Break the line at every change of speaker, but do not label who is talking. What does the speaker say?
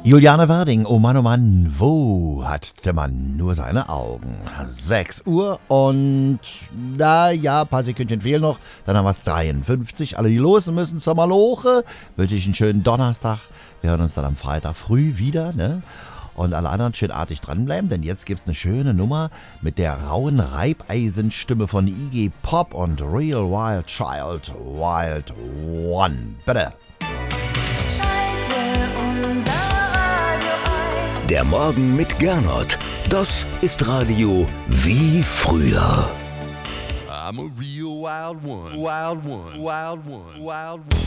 Juliane Werding, oh Mann, wo hat der Mann nur seine Augen? 6 Uhr und ein paar Sekündchen fehlen noch. Dann haben wir es 53. Alle, die los müssen zur Maloche, wünsche ich einen schönen Donnerstag. Wir hören uns dann am Freitag früh wieder, ne? Und alle anderen schön artig dranbleiben, denn jetzt gibt's eine schöne Nummer mit der rauen Reibeisenstimme von Iggy Pop und Real Wild Child, Wild One. Bitte.
Schalte unser Radio ein.
Der Morgen mit Gernot. Das ist Radio wie früher.
I'm a real wild one, wild one, wild one, wild one.